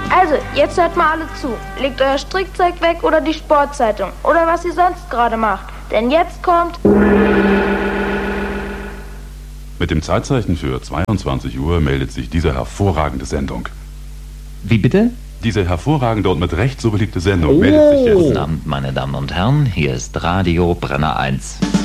Also, jetzt hört mal alle zu. Legt euer Strickzeug weg oder die Sportzeitung oder was ihr sonst gerade macht. Denn jetzt kommt... Mit dem Zeitzeichen für 22 Uhr meldet sich diese hervorragende Sendung. Wie bitte? Diese hervorragende und mit Recht so beliebte Sendung meldet sich jetzt... Guten Abend, meine Damen und Herren. Hier ist Radio Brenner 1.